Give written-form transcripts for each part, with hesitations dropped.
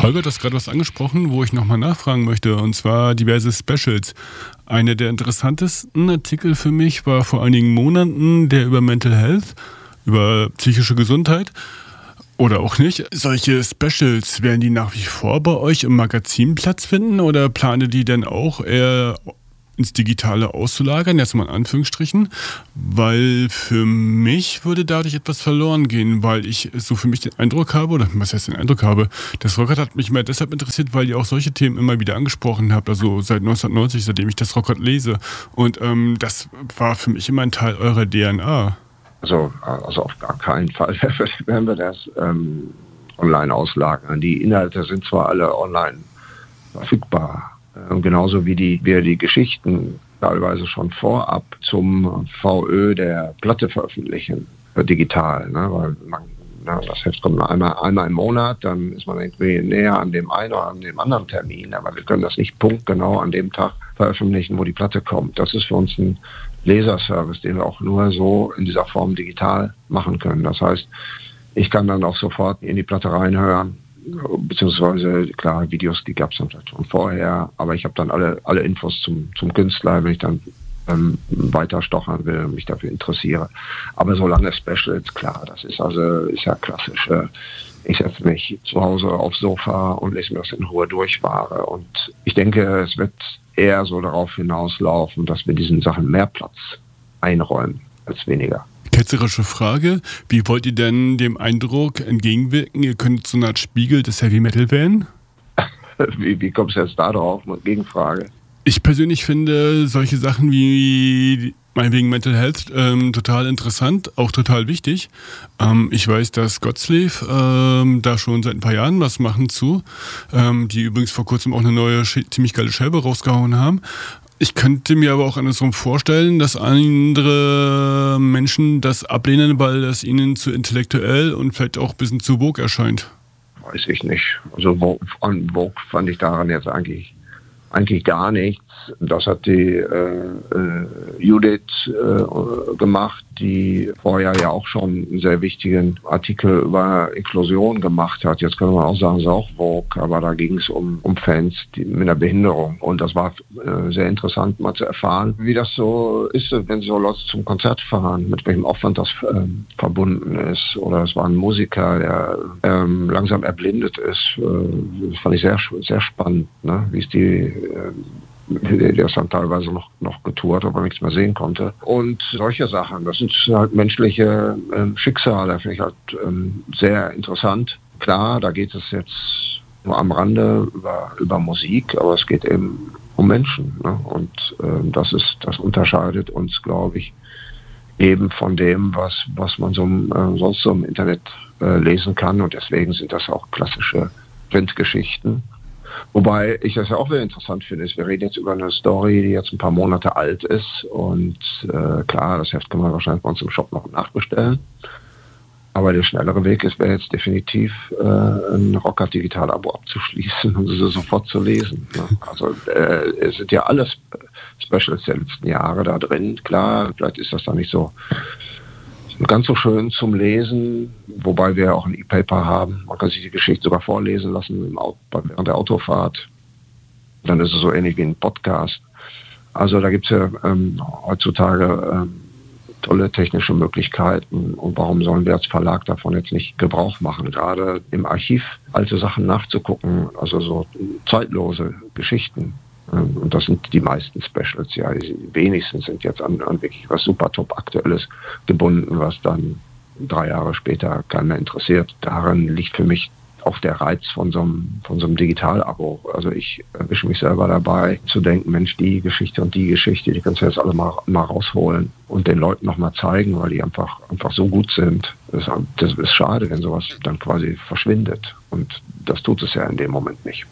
Holger, du hast gerade was angesprochen, wo ich nochmal nachfragen möchte, und zwar diverse Specials. Einer der interessantesten Artikel für mich war vor einigen Monaten der über Mental Health, über psychische Gesundheit oder auch nicht. Solche Specials, werden die nach wie vor bei euch im Magazin Platz finden oder plane die denn auch eher ins Digitale auszulagern, jetzt mal in Anführungsstrichen, weil für mich würde dadurch etwas verloren gehen, weil ich so für mich den Eindruck habe, oder was heißt den Eindruck habe, das Rockhard hat mich mehr deshalb interessiert, weil ihr auch solche Themen immer wieder angesprochen habt, also seit 1990, seitdem ich das Rockhard lese, und das war für mich immer ein Teil eurer DNA. Also auf gar keinen Fall werden wir das online auslagern. Die Inhalte sind zwar alle online verfügbar, genauso wie wir die Geschichten teilweise schon vorab zum VÖ der Platte veröffentlichen, digital. Ne? Weil das Heft kommt einmal im Monat, dann ist man irgendwie näher an dem einen oder an dem anderen Termin, aber wir können das nicht punktgenau an dem Tag veröffentlichen, wo die Platte kommt. Das ist für uns ein Leserservice, den wir auch nur so in dieser Form digital machen können. Das heißt, ich kann dann auch sofort in die Platte reinhören, beziehungsweise, klar, Videos, die gab es dann vielleicht schon vorher, aber ich habe dann alle Infos zum Künstler, wenn ich dann weiter stochern will und mich dafür interessiere. Aber solange Specials, klar, das ist ja klassisch. Ich setze mich zu Hause aufs Sofa und lese mir das in Ruhe durchfahre. Und ich denke, es wird eher so darauf hinauslaufen, dass wir diesen Sachen mehr Platz einräumen als weniger. Ketzerische Frage, wie wollt ihr denn dem Eindruck entgegenwirken, ihr könnt so eine Art Spiegel des Heavy Metal werden? Wie kommst du jetzt da drauf? Gegenfrage. Ich persönlich finde solche Sachen wie meinetwegen Mental Health total interessant, auch total wichtig. Ich weiß, dass Godslave da schon seit ein paar Jahren was machen zu, die übrigens vor kurzem auch eine neue, ziemlich geile Scheibe rausgehauen haben. Ich könnte mir aber auch andersrum vorstellen, dass andere Menschen das ablehnen, weil das ihnen zu intellektuell und vielleicht auch ein bisschen zu vogue erscheint. Weiß ich nicht. Also an Vogue fand ich daran jetzt eigentlich gar nichts. Das hat die Judith gemacht, die vorher ja auch schon einen sehr wichtigen Artikel über Inklusion gemacht hat. Jetzt könnte man auch sagen, es ist auch Vogue, aber da ging es um Fans mit einer Behinderung. Und das war sehr interessant, mal zu erfahren, wie das so ist, wenn so Leute zum Konzert fahren, mit welchem Aufwand das verbunden ist. Oder es war ein Musiker, der langsam erblindet ist. Das fand ich sehr, sehr spannend, ne? Wie es der ist dann teilweise noch getourt, aber nichts mehr sehen konnte. Und solche Sachen, das sind halt menschliche Schicksale, finde ich halt sehr interessant. Klar, da geht es jetzt nur am Rande über Musik, aber es geht eben um Menschen. Ne? Und das unterscheidet uns, glaube ich, eben von dem, was man sonst so im Internet lesen kann. Und deswegen sind das auch klassische Printgeschichten. Wobei ich das ja auch wieder interessant finde, wir reden jetzt über eine Story, die jetzt ein paar Monate alt ist und klar, das Heft kann man wahrscheinlich bei uns im Shop noch nachbestellen. Aber der schnellere Weg wäre jetzt definitiv ein Rockhard Digital-Abo abzuschließen und sie sofort zu lesen. Ne? Also es sind ja alles Specials der letzten Jahre da drin. Klar, vielleicht ist das dann nicht so ganz so schön zum Lesen, wobei wir auch ein E-Paper haben. Man kann sich die Geschichte sogar vorlesen lassen während der Autofahrt. Dann ist es so ähnlich wie ein Podcast. Also da gibt es ja heutzutage tolle technische Möglichkeiten. Und warum sollen wir als Verlag davon jetzt nicht Gebrauch machen? Gerade im Archiv alte Sachen nachzugucken, also so zeitlose Geschichten. Und das sind die meisten Specials, ja. Die wenigsten sind jetzt an wirklich was super top Aktuelles gebunden, was dann 3 Jahre später keinen mehr interessiert. Daran liegt für mich auch der Reiz von so einem Digital-Abo. Also ich erwische mich selber dabei, zu denken, Mensch, die Geschichte und die Geschichte, die kannst du jetzt alle mal rausholen und den Leuten nochmal zeigen, weil die einfach so gut sind. Das ist schade, wenn sowas dann quasi verschwindet. Und das tut es ja in dem Moment nicht.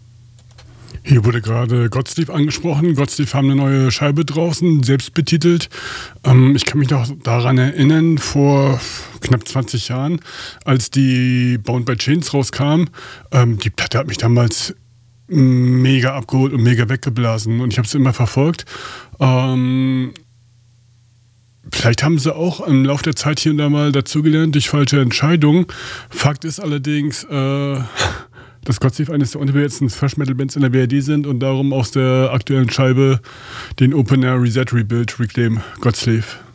Hier wurde gerade Godslave angesprochen. Godslave haben eine neue Scheibe draußen, selbst betitelt. Ich kann mich noch daran erinnern, vor knapp 20 Jahren, als die Bound by Chains rauskam. Die Platte hat mich damals mega abgeholt und mega weggeblasen. Und ich habe es immer verfolgt. Vielleicht haben sie auch im Laufe der Zeit hier und da mal dazugelernt durch falsche Entscheidungen. Fakt ist allerdings, dass Godslave eines der unterbewertetsten Thrash-Metal-Bands in der BRD sind und darum aus der aktuellen Scheibe den Open Air Reset Rebuild reclaim Godslave.